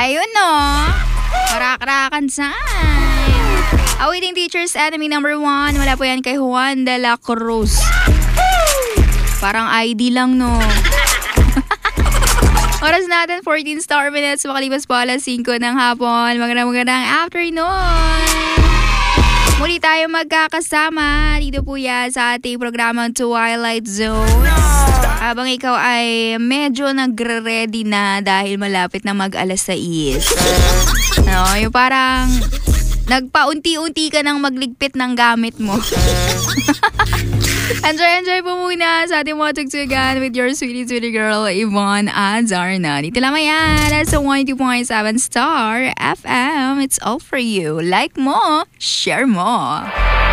Ayun no. Parak-rakan sign. Awaiting teacher's enemy number 1. Wala po yan kay Juan de la Cruz. Parang ID lang no. Oras natin 14 star minutes. Makalipas po alas 5 ng hapon. Magandang afternoon. Muli tayo magkakasama. Dito po yan sa ating programang Twilight Zone. Habang ikaw ay medyo nagre-ready na dahil malapit na mag-alas 6. No, yung parang nagpaunti-unti ka nang magligpit ng gamit mo. Enjoy po muna sa ating mga tugtugan with your sweetie girl, Yvonne Azarna. Dito lang yan sa 102.7 Star FM. It's all for you. Like mo, share mo.